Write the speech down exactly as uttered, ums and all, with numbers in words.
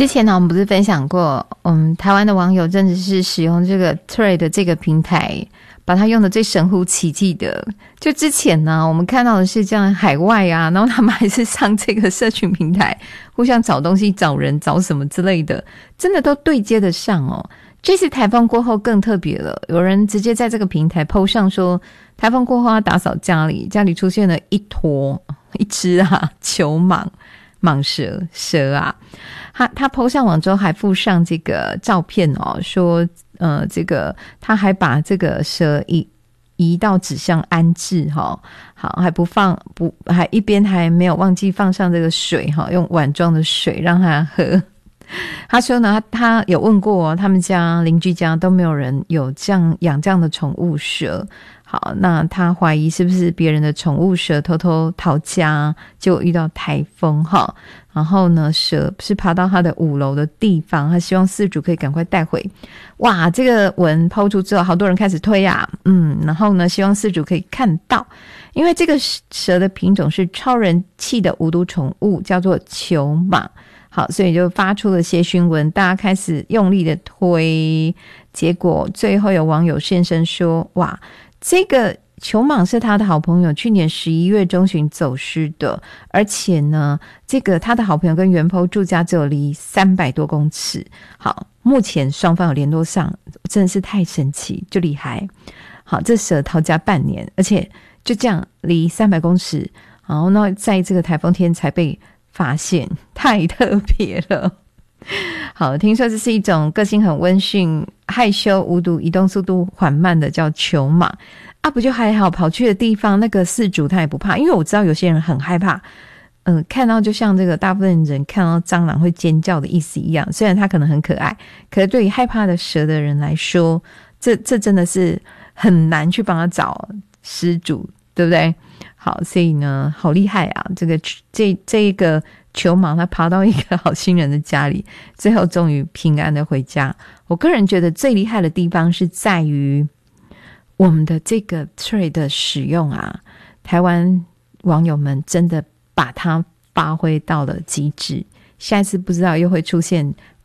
之前呢，我们不是分享过，嗯，台湾的网友真的是使用这个 Thread 这个平台，把它用的最神乎其技的。就之前呢，我们看到的是这样海外啊，然后他们还是上这个社群平台，互相找东西、找人、找什么之类的，真的都对接得上哦。这次台风过后更特别了，有人直接在这个平台 po 上说，台风过后他打扫家里，家里出现了一坨、一只啊球蟒。蟒蛇蛇啊，他他 po 上网之后还附上这个照片哦，说呃这个他还把这个蛇移移到纸箱安置哈、哦，好还不放不还一边还没有忘记放上这个水哈、哦，用碗装的水让他喝。他说呢，他有问过、哦、他们家邻居家都没有人有这样养这样的宠物蛇。好，那他怀疑是不是别人的宠物蛇偷偷逃家，结果遇到台风哈，然后呢，蛇是爬到他的五楼的地方，他希望饲主可以赶快带回。哇，这个文抛出之后，好多人开始推啊，嗯，然后呢，希望饲主可以看到，因为这个蛇的品种是超人气的无毒宠物，叫做球蟒。好，所以就发出了协询文，大家开始用力的推，结果最后有网友现身说，哇，这个球蟒是他的好朋友去年十一月中旬走失的，而且呢，这个他的好朋友跟原 po 住家只有离三百多公尺。好，目前双方有联络上，真的是太神奇，就厉害。好，这蛇逃家半年，而且就这样离三百公尺，然后呢，在这个台风天才被发现，太特别了。好，听说这是一种个性很温驯、害羞、无毒、移动速度缓慢的叫球蟒啊，不就还好，跑去的地方那个饲主他也不怕，因为我知道有些人很害怕，嗯、呃，看到就像这个大部分人看到蟑螂会尖叫的意思一样，虽然它可能很可爱，可是对于害怕的蛇的人来说，这这真的是很难去帮他找失主，对不对？好，所以呢，好厉害啊！这个这这一个球蟒，它爬到一个好心人的家里，最后终于平安的回家。我个人觉得最厉害的地方是在于我们的这个 Thread 的使用啊，台湾网友们真的把它发挥到了极致。下一次不知道又会出现